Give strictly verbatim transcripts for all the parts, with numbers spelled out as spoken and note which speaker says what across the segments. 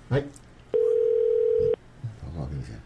Speaker 1: 哎，好好听一下。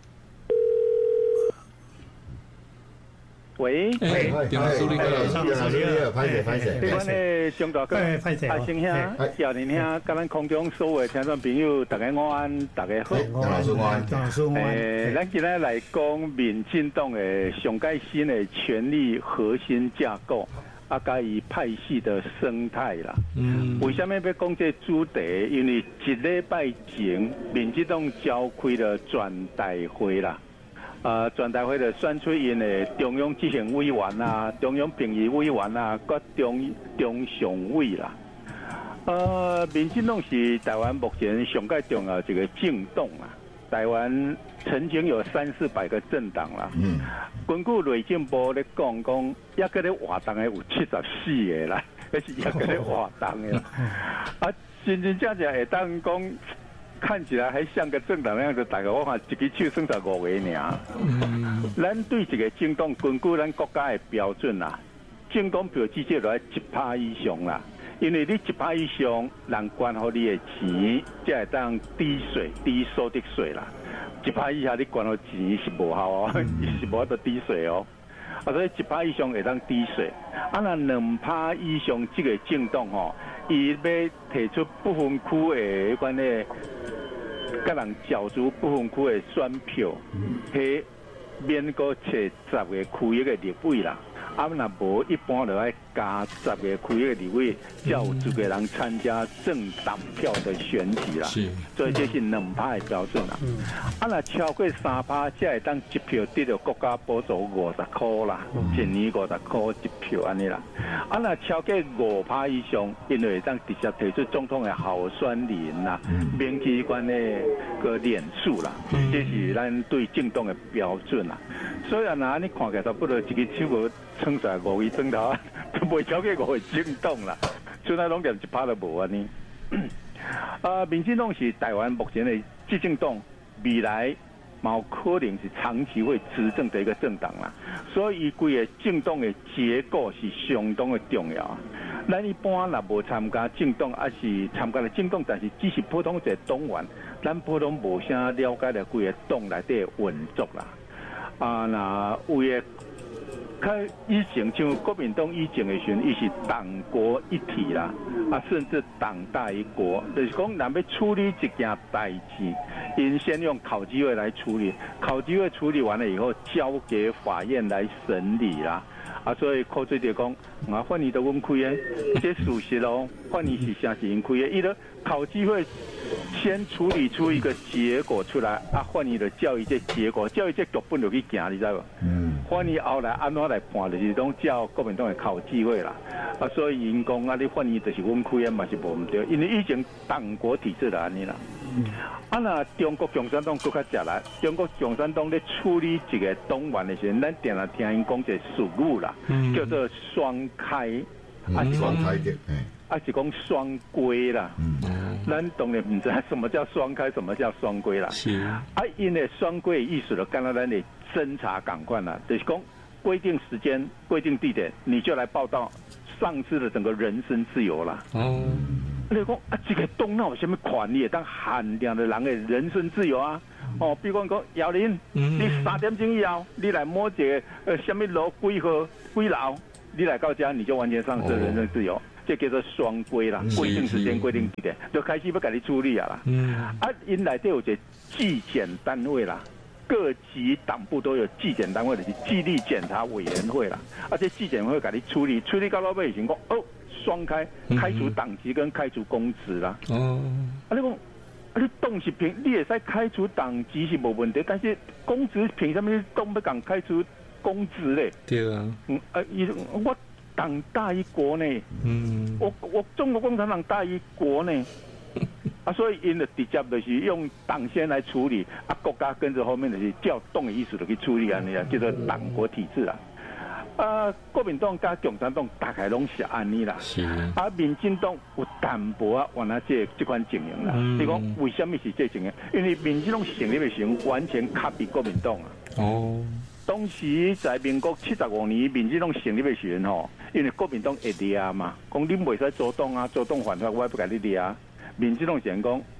Speaker 2: 喂，
Speaker 3: 哎，电话处理过来，
Speaker 1: 电话处理好，歹势歹势。
Speaker 2: 台湾的上大哥，
Speaker 3: 哎，歹势，
Speaker 2: 阿星兄、姚年兄，甲咱空中所有的听众朋友，大家午安，大家好。
Speaker 1: 张老师午安，
Speaker 3: 张老师午安。
Speaker 2: 诶，咱今日来讲民进党的上改新的权力核心架构，啊，甲伊派系的生态啦。嗯。为什么要讲这主题？因为一礼拜前，民进党召开了全大会啦。呃，全大会的选出因的中央执行委员啊、中央评议委员啊、各中中常委啦。呃，民进党是台湾目前上界重要一个政党啊。台湾曾经有三四百个政党啦。嗯。根据内政部咧讲讲，抑个咧活动的有七十四个啦，迄是抑个咧活动的啦。啊，真真正正会当讲。看起来还像个政党那样子，大概我看一支手算十五个尔。嗯，咱对一个政党，根据咱国家的标准啦，政党票至少要一趴以上啦。因为你一趴以上，人关乎你的钱，才会当抵税、抵所得税啦。一趴以下你关乎钱是无效哦，是无得抵税哦。啊，所以一趴以上会当抵税。啊，那两趴以上这个政党吼，伊要提出不分区的迄款的。甲人角逐不分区的选票，迄免阁找十个区域的立委啦。啊，若无一般就爱加十个区域的立委，才有资格人参加政党票的选举啦。是，所以这是两趴的标准啦。嗯、啊，若超过三趴，才会当一票得到国家补助五十块啦，一年五十块一票安尼啦。啊，若超过五趴以上，因为当直接提出总统的候选人啦，免去关的个脸数啦，嗯、这是咱对政党的标准啦。虽然啊，你看起来差不多一个手无撑出来五个钟头，都袂超过五个政党啦，所以咱拢连一趴都无安尼。啊，民进党是台湾目前的执政党，未来冇可能是长期会执政的一个政党啦，所以规个政党的结构是相当的重要。咱一般若无参加政党，还是参加了政党，但是只是普通一个党员，咱普通无啥了解了规个党内底运作啦。啊，那为个开以前像国民党以前的时候，伊是党国一体啦，啊，甚至党大于国，就是讲，若要处理一件代志，因先用考纪会来处理，考纪会处理完了以后，交给法院来审理啦。啊，所以考水就讲，啊，法院都阮开的，这事实咯，法院是啥是因开的，伊咧考纪会先处理出一个结果出来，啊，法院就照伊这结果，照伊这剧本就去行，你知无？嗯。法院后来安怎来判，就是拢照国民党的考纪会啦。啊，所以因讲啊，你法院就是阮开的嘛是无毋对，因为以前党国体制就安尼啦。嗯。啊，那中国共产党更较食力，中国共产党咧处理一个党员的时候，咱定定听因讲一个术语啦。嗯、叫做双开，
Speaker 1: 啊是双开的，
Speaker 2: 啊是讲双规啦。嗯，咱当然唔知什么叫双开，什么叫双规啦。是啊，因为双规意思就干到咱的侦查港款啦，就是讲规定时间、规定地点，你就来报道，丧失了整个人身自由啦。哦，你讲啊，这个党哪有什么权利当限量的人的人身自由啊？哦，比如讲讲姚林，嗯、你三点钟以后，你来摸一个呃什么楼几号几楼，你来到家你就完全丧失人身自由，哦、这叫做双规啦，规定时间、规定地点，就开始要给你处理啊啦。嗯，啊，因内底有一个纪检单位啦，各级党部都有纪检单位，就是纪律检查委员会啦，而且纪检会给你处理，处理到老尾情况哦，双开，开除党籍跟开除公职啦。哦，啊你讲。啊！你党是凭，你会使开除党籍是无问题，但是公职凭什么你党要讲开除公职嘞？对啊，嗯啊，伊我党大于国呢，嗯，我我中国共产党大于国呢，啊，所以因就直接就是用党先来处理，啊，国家跟着后面就是照党的意思就去处理安尼啊，叫做党国体制啊。啊，国民党加共产党大概拢是安尼啦。是。啊，民进党有淡薄啊，原来这这款情形啦。嗯。你讲为什么是这情形？因为民进党成立的时候完全卡比国民党啊。哦。当时在民国七十五年，民进党成立的时候吼，因为国民党会抓嘛，讲你袂使阻挡啊，阻挡犯法，我不甲你抓。民进党先讲，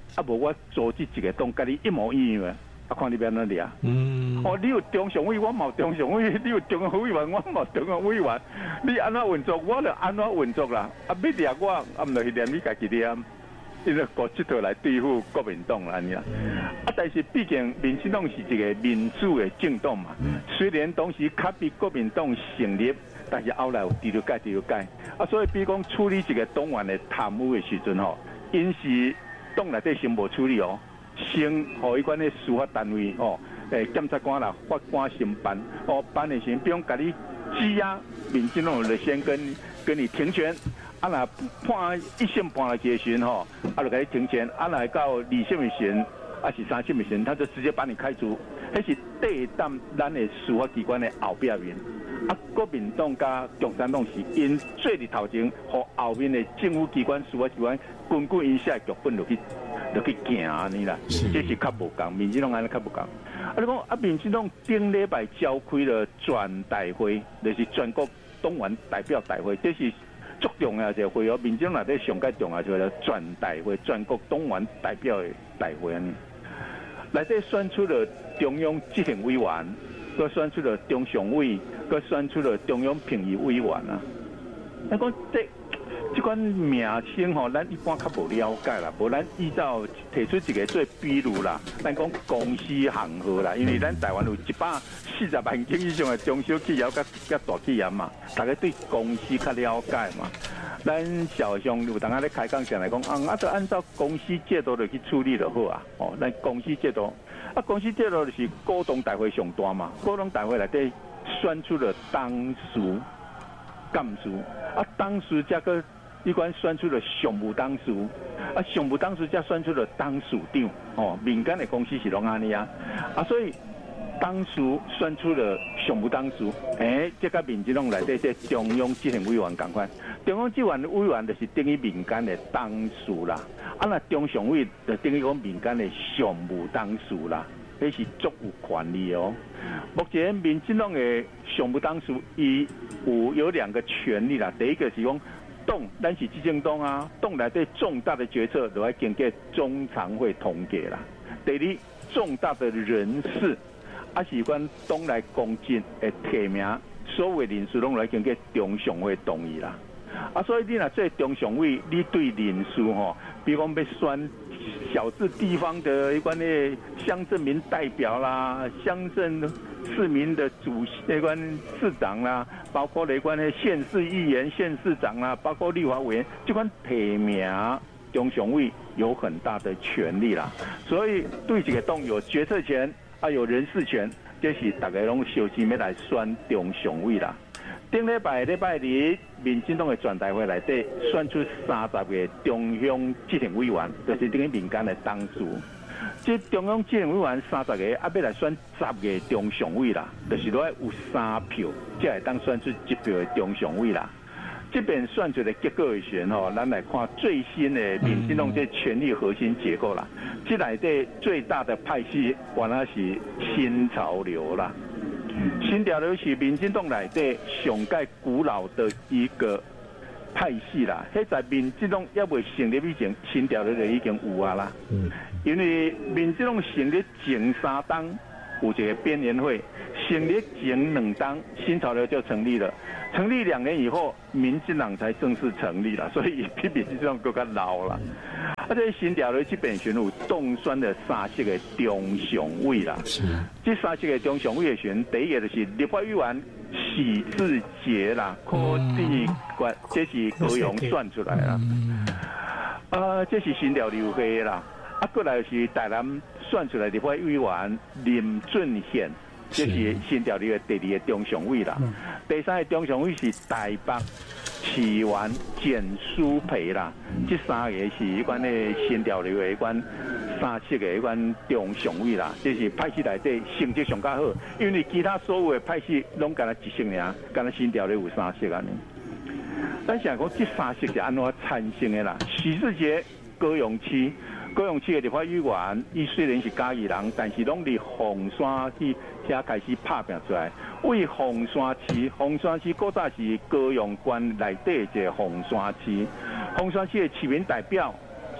Speaker 2: 啊无我组织一个党，甲你一模一样的，啊看你要哪里啊？
Speaker 3: 嗯，
Speaker 2: 哦，你有中常委，我冇中常委；你有中央委员，我冇中央委员。你安怎运作，我就安怎运作啦。啊，要掠我，啊，唔就是连你家己掠，因为搞这套来对付国民党啦，你啦。啊，但是毕竟民进党是一个民主的政党嘛，虽然当时较比国民党成立，但是后来有第六改、第六改。啊，所以比如讲处理一个党员的贪污的时阵吼，因是党内底先无处理哦，先互伊管的司法单位哦，诶，检察官啦、法官先办，哦，办的时，比如甲你羁押，民进党就先跟跟你停权，啊，若判一审判了结询吼，啊，就甲你停权，啊，若到二审的时，啊是三审的时，他就直接把你开除，迄是对当咱的司法机关的后壁面。啊，国民党加共产党是因做伫头前，和后面的政府机关、司法机关，根据因下剧本落去，落去行安尼啦。这是较无共，民进党安尼较无共。啊，你讲啊，民进党顶礼拜召开了全大会，就是全国党员代表大会，这是足重要一个会哦。民进党内底上界重要就是全大会，全国党员代表的大会安尼。内底选出了中央执行委员。佮选出了中常委，佮选出了中央评议委员啊。咱讲这这款名称吼，咱一般较无了解啦。无咱依照提出一个做比如啦，咱讲公司行号啦，因为咱台湾有一百四十万间以上的中小企业甲甲大企业嘛，大家对公司较了解嘛。咱小乡有当下咧开讲上来讲，啊，啊，就按照公司制度来去处理就好啊。哦，咱公司制度。啊，公司制度就是股东大会上大嘛，股东大会内底选出了董事、干事，啊，董事再个伊管选出了常务董事，啊，常务董事再选出了董事长，哦，民间的公司是拢安尼啊，啊，所以董事选出了常务董事，诶，这个民进党内底这中央执行委员共款，中央执行委员就是等于民间的董事啦。啊，那中常委就等于讲民间的常务董事啦，迄是足有权利哦。目前民进党的常务董事，伊有有两个权利啦。第一个是讲党，咱是执政党啊，党内底重大的决策都要经过中常会通过啦。第二，重大的人事，啊是讲党内公职的提名，所有人事拢来经过中常会同意啦。啊，所以你若做中常委，你对人事吼，比如讲要选小至地方的一关的乡镇民代表啦，乡镇市民的主那关市长啦，包括那关的县市议员、县市长啦，包括立法委员，这款提名中常委有很大的权利啦。所以对这个党有决策权，啊有人事权，这是大家拢小心要来选中常委啦。顶礼拜礼拜日，民进党的全大会内底选出三十个中央执行委员，就是等于民间的董事。这中央执行委员三十个，啊要来选十个中常委啦，就是落有三票，才会当选出一票的中常委啦。这边选出的结果的时候，咱来看最新的民进党这权力核心结构啦。这内底最大的派系，原来是新潮流啦。新潮流是民进党内底上界古老的一个派系啦，迄在民进党还未成立以前，新潮流就已经有啊啦。嗯，因为民进党成立前三党有一个编联会，成立前两党新潮流就成立了。成立两年以后，民进党才正式成立了，所以比民进党更加老了。啊，这新潮流这边选有动选的三十个中常委啦。是。这三十个中常委的选，第一个就是立法委员许志杰啦，科技关，这是高雄选出来啦。啊，这是新潮流会啦。啊，过来是台南选出来立法委员林俊宪。这是新潮流的第二个中常委啦，第三个中常委是台北市员简书培啦，这三个是一关的新潮流的一关三七个一关中常委啦，这是派系内底成绩上较好，因为其他所有的派系拢干了一成尔，干了新潮流有三色安尼。咱想讲这三色是安怎产生的啦？徐志杰高雄区。高雄市的立法委员，伊虽然是嘉义人，但是拢伫凤山去遐开始拍拼出来。为凤山市，凤山市古早是高雄县内底一个凤山市，凤山市的市民代表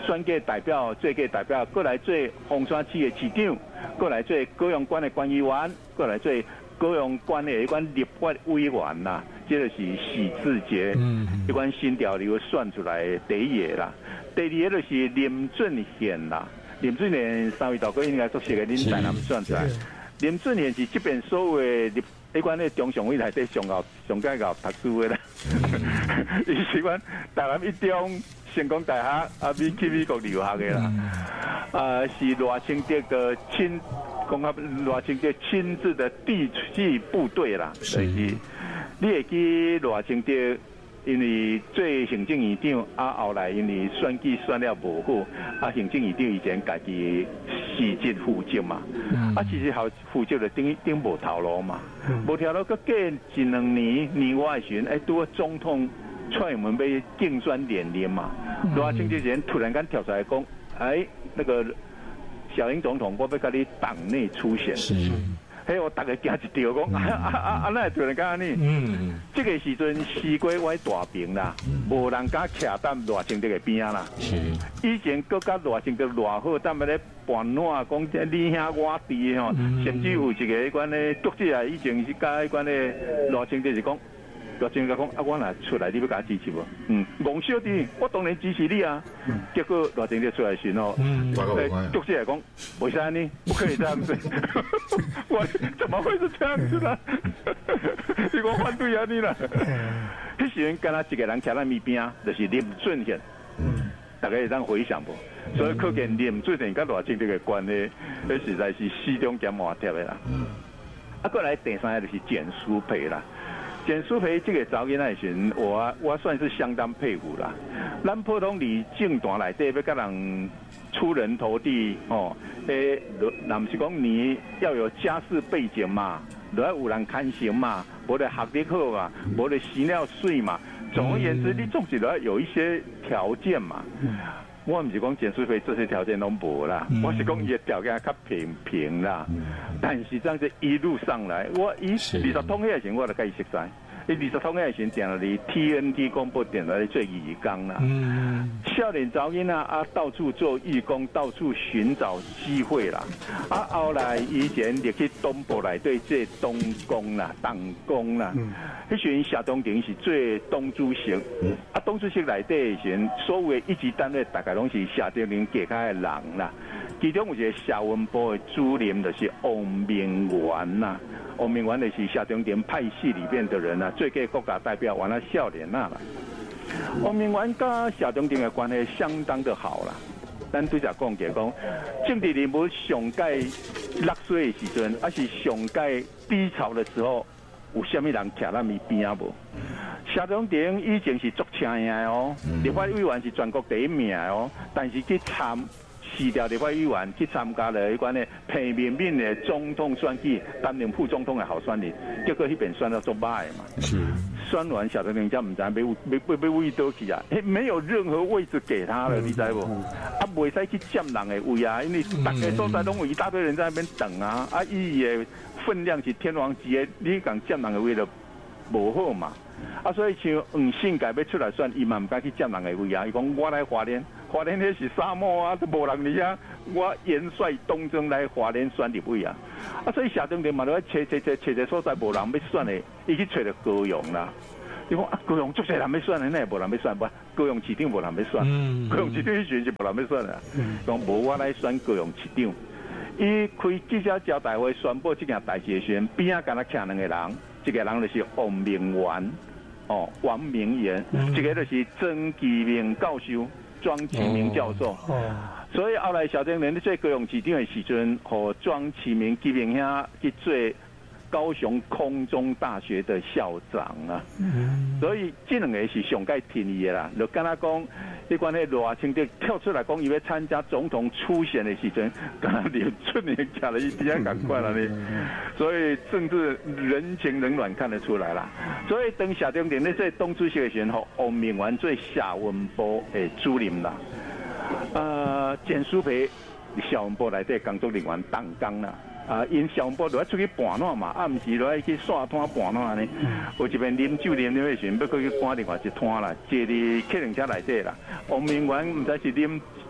Speaker 2: 选举代表、做个代表，过来做凤山市的市长，过来做高雄县的关议员，过来做高雄县的一款立法委员啦。这就是许志杰，一款新条例选出来的第一个啦。第二个就是林俊宪啦，林俊宪三位大哥应该熟悉的，恁台南选出来。林俊宪是这边所谓的一款咧中常委内底上后上届后读书的啦，伊是款台南一中成功大学啊，美去美国留学的啦，啊是罗清德的亲，讲啊罗清德亲自的地质部队啦，就是你会记罗清德。因为做行政院长，啊后来因为选举选了无好，啊行政院长以前家己辞职负责嘛，嗯、啊其实后负责就顶顶无头路嘛，无头路，佮过一两年年外时，哎拄个总统蔡英文要竞选连任嘛，罗清德人突然间跳出来讲，哎那个小英总统，我要甲你党内出现。是嘿，我大家惊一跳，讲啊啊啊啊，那突然间安尼，嗯，这个时阵西瓜歪大饼啦，无人敢徛踮罗清德的边啊啦。是，以前搁甲罗清德偌好，踮咧盘烂，讲你兄我弟吼，甚至有一个迄款咧读者啊，以前是甲迄款咧罗清德是讲。罗清德讲啊，我若出来，你要甲支持无？嗯，王小弟，我当然支持你啊。嗯、结果罗清德出来时吼，嗯，读者来讲，为啥呢？不可以这样子。我怎么会是这样子呢？你讲反对啊你啦？迄时阵敢若一个人徛咱咪边，就是林俊宪。嗯，大家会当回想不？所以可见林俊宪甲罗清德的关系，迄实在是始终兼磨贴的啦。嗯，啊，过来第三个就是简书培啦。简书培这个查囡仔时，我我算是相当佩服啦。咱普通伫政坛内底要甲人出人头地哦，诶，那不是讲你要有家世背景嘛，就要有人看行嘛，无的学历好嘛，无的生了水嘛。总而言之，你总是要有一些条件嘛。我唔是讲简书培这些条件都无啦，嗯、我是讲伊的条件较平平啦。嗯、但是这样子一路上来，我以二十通迄时我就开始熟悉。伊二十通迄时定伫 T N T 广播电台做义工啦。嗯，少年查囡仔啊，到处做义工，到处寻找机会啦。啊，后来以前入去东部内底做东工啦、党工啦。嗯，迄时谢东廷是做东主席。嗯、啊，东主席内底时阵，所有的一级单位大概拢是谢东廷家开的人啦。其中有一个社文部的主任就是王明元呐。王明元就是谢东廷派系里面的人啊，最给国家代表完了少年呐啦。王明元跟谢东廷的关系相当的好啦。咱对只讲嘅讲，政治人物上届落水的时阵，还是上届低潮的时候，有虾米人徛咱咪边啊无？谢东廷以前是足青的哦，立法委员是全国第一名的哦，但是去参。辞掉立法委员去参加了一款呢平民民的总统选举，担任副总统的候选人，结果迄边选到做歹嘛。是。选完小的人家唔知要要要要位倒去啊，没有任何位置给他了，你知无？啊，袂使去占人的位啊，因为大家所在拢有一大堆人在那边等啊，啊，伊的分量是天王级的，你讲占人的位就无好嘛。啊，所以像黄信介要出来选，伊嘛唔敢去占人的位啊，伊讲我来花莲。花莲那是沙漠啊，都无人理啊！我元帅东征来花莲选立委啊，啊，所以谢东廷嘛，都找找找找找所在无人要选的，伊去找到高雄啦。你讲啊，高雄足侪人要选的，那无人要选不？高雄市长无人要选，嗯、高雄市长迄时是无人要选的。讲无我来选高雄市长，伊开记者招待会宣布这件大事时，边啊敢若徛两个人，一个人就是王明元，哦，王明元，嗯、一个就是曾其明教授。庄启明教授，哦、所以后来小丁人咧做高雄市长的时阵，和庄启明基明兄去做高雄空中大学的校长啊。嗯、所以这两个是上届听伊的啦，就跟他讲，你讲迄罗清德跳出来讲，伊要参加总统初选的时阵，跟他连春年讲了一边赶快了呢。所以政治人情冷暖看得出来啦。所以当谢东廷咧做东主席的时候，王明元做夏文波的主任啦。呃，简书培夏文波内底工作人员当工啦。啊，因小波落出去盘烂嘛，啊，毋是落去刷摊盘烂呢。有一边啉酒啉啉的时，要过去赶另外一摊啦，坐伫客人车内底啦。王明元毋知是啉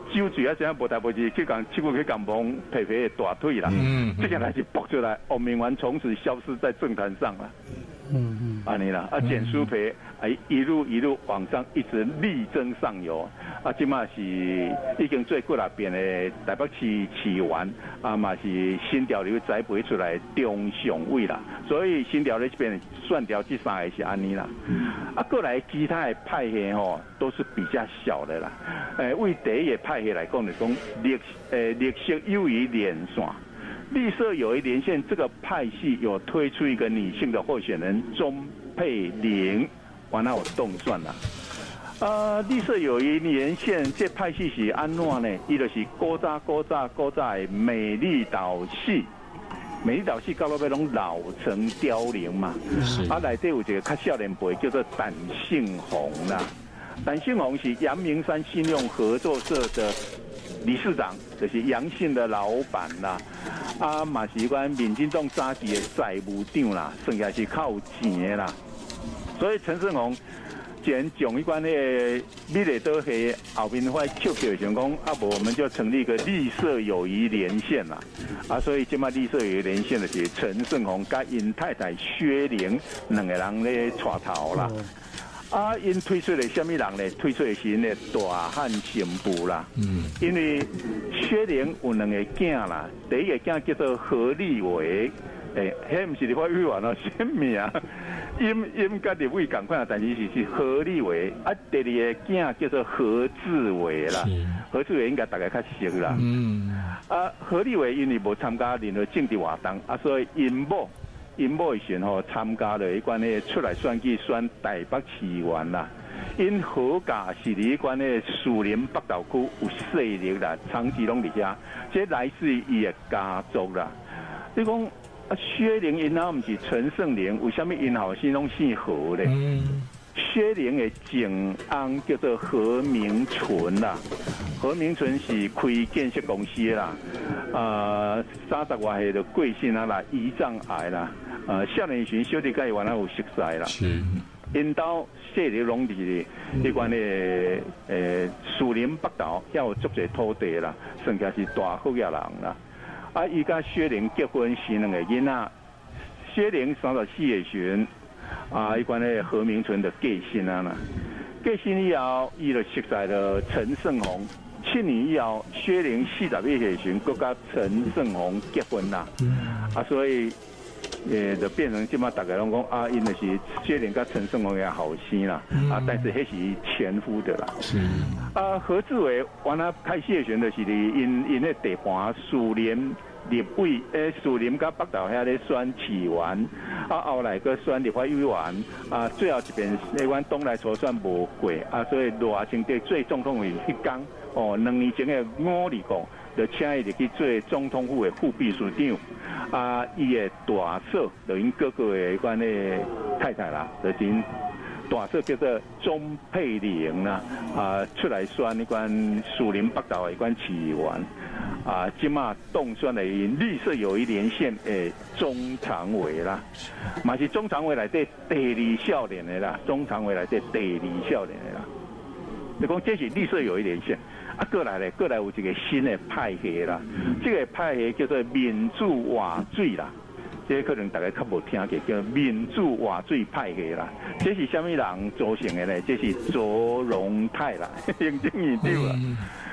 Speaker 2: 酒醉啊，怎样无代无志去讲，去过去讲帮皮皮的大腿啦，嗯，这个来是爆出来，王明丸从此消失在政坛上了。嗯嗯，安尼啦，啊简书培啊一路一路往上，一直力争上游。啊，即嘛是已经做过六遍的台北市市员，啊嘛是新潮流栽培出来中上位啦。所以新潮流这边算掉这三个是安尼啦。啊，过来其他的派系吼都是比较小的啦。诶、呃，为第一个派系来讲，就讲绿诶绿色友谊连线。绿色友谊连线这个派系有推出一个女性的候选人钟佩玲，完了我动算了。呃，绿色友谊连线这派系是安怎呢？伊就是古早古早古早的美丽岛系，美丽岛系到尾要拢老成凋零嘛。啊，内底有一个较少年辈叫做胆姓红啦。胆姓红是阳明山信用合作社的理事长，就是杨姓的老板啦。啊，嘛是关民进党早期的财务长啦，算起来是较有钱的啦。所以陈胜宏既然从一关那个美丽岛系后面块跳票想讲，啊无我们就成立一个绿色友谊连线啦。啊，所以今麦绿色友谊连线的是陈胜宏甲因太太薛玲两个人咧带头啦。嗯啊，因推出的什么人呢？推出的是因的大汉新妇啦。嗯。因为薛玲有两个囝啦，第一个囝叫做何立伟，诶、欸，迄唔是立法委员哦，什么啊？因因甲立委共款，但是是是何立伟。啊，第二个囝叫做何志伟啦。何志伟应该大家较熟啦。嗯。啊，何立伟因为无参加任何政治活动，啊，所以因某。因某以前吼参加了一关的出来选举选台北市员啦，因何家是伫一关的树林北投区有势力啦，长期拢伫遐，这来自于伊的家族啦。你讲啊，薛玲因啊，毋是陈胜玲，为什么因后生拢姓何咧？嗯、薛玲的前翁叫做何明纯啦，何明纯是开建设公司啦，呃，三十外岁就过身啊啦，胰脏癌啦。呃，少年时小弟甲伊原来有熟识啦，因兜势力拢伫迄款诶诶树林北投，遐有足侪土地啦，算起来是大好野人啦。啊，伊甲薛玲结婚生两个囡仔，薛玲三十四个时啊，迄款诶何明纯就过身啊啦。过身以后，伊就熟识了陈胜宏。七年以后，薛玲四十一岁时，佮甲陈胜宏结婚啦。啊，所以。也就变成即马大家拢讲啊，因的是薛玲甲陈胜宏的后生啦，嗯、啊，但是迄是前夫的啦。是啊，何志伟原来开始的时阵就是因因迄地盘树林立委诶，树林甲北投遐咧选市员，啊后来个选立法委员，啊最后一边迄款东来初选无过，啊所以热情地最总统位迄天哦，两年前的五二五。就请伊入去做总统府的副秘书长，啊，伊的大嫂就因哥哥的迄款的太太啦，就因大嫂叫做钟佩玲啦，啊，出来选迄款树林北投的迄款市员，啊，即马当选的因绿色友谊连线的中常委啦，嘛是中常委内底第二少年的啦，中常委内底第二少年的啦，你讲这是绿色友谊连线。啊，过来咧，过来有一个新的派系啦，这个派系叫做民主瓦水啦，这可能大家较无听过，叫民主瓦水派系啦。这是什么人组成的呢？这是卓荣泰啦，行政院长啦。